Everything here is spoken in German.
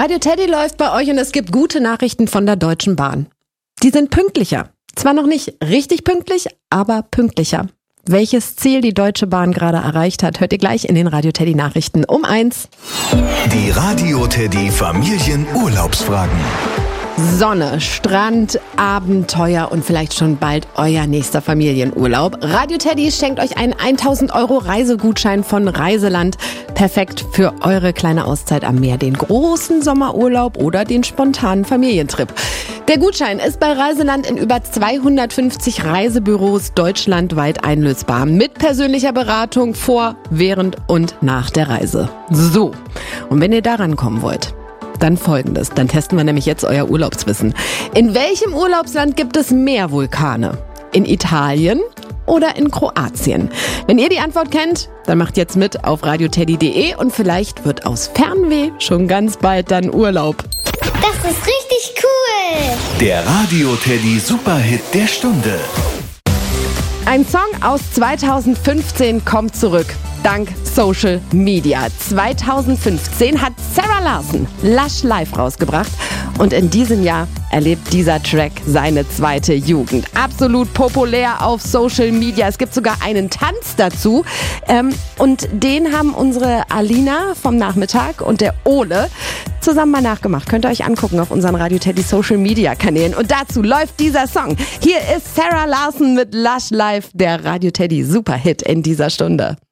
Radio Teddy läuft bei euch und es gibt gute Nachrichten von der Deutschen Bahn. Die sind pünktlicher. Zwar noch nicht richtig pünktlich, aber pünktlicher. Welches Ziel die Deutsche Bahn gerade erreicht hat, hört ihr gleich in den Radio Teddy Nachrichten um 1. Die Radio Teddy Familienurlaubsfragen. Sonne, Strand, Abenteuer und vielleicht schon bald euer nächster Familienurlaub. Radio Teddy schenkt euch einen 1000 € Reisegutschein von Reiseland. Perfekt für eure kleine Auszeit am Meer, den großen Sommerurlaub oder den spontanen Familientrip. Der Gutschein ist bei Reiseland in über 250 Reisebüros deutschlandweit einlösbar. Mit persönlicher Beratung vor, während und nach der Reise. So, und wenn ihr daran kommen wollt, dann Folgendes. Dann testen wir nämlich jetzt euer Urlaubswissen. In welchem Urlaubsland gibt es mehr Vulkane? In Italien oder in Kroatien? Wenn ihr die Antwort kennt, dann macht jetzt mit auf radioteddy.de und vielleicht wird aus Fernweh schon ganz bald dann Urlaub. Das ist richtig cool! Der Radio Teddy Superhit der Stunde. Ein Song aus 2015 kommt zurück. Dank Social Media. 2015 hat Sarah Larson Lush Live rausgebracht und in diesem Jahr erlebt dieser Track seine zweite Jugend. Absolut populär auf Social Media. Es gibt sogar einen Tanz dazu und den haben unsere Alina vom Nachmittag und der Ole zusammen mal nachgemacht. Könnt ihr euch angucken auf unseren Radio Teddy Social Media Kanälen. Und dazu läuft dieser Song. Hier ist Sarah Larson mit Lush Live, der Radio Teddy Superhit in dieser Stunde.